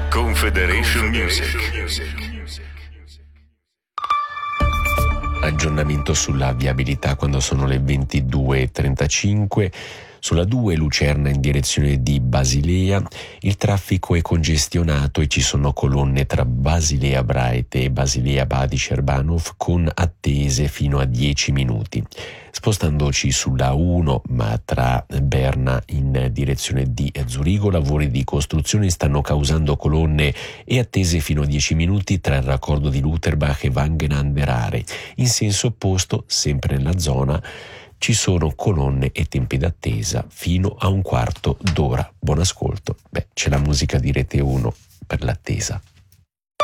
Confederation Music. Aggiornamento sulla viabilità quando sono le 22:35. Sulla 2 Lucerna in direzione di Basilea il traffico è congestionato e ci sono colonne tra Basilea Braite e Basilea Badice Erbanov con attese fino a 10 minuti. Spostandoci sulla 1 ma tra Berna in direzione di Zurigo, lavori di costruzione stanno causando colonne e attese fino a 10 minuti tra il raccordo di Lutherbach e Wangen an der Aare. In senso opposto, sempre nella zona, ci sono colonne e tempi d'attesa fino a un quarto d'ora. Buon ascolto. C'è la musica di Rete 1 per l'attesa.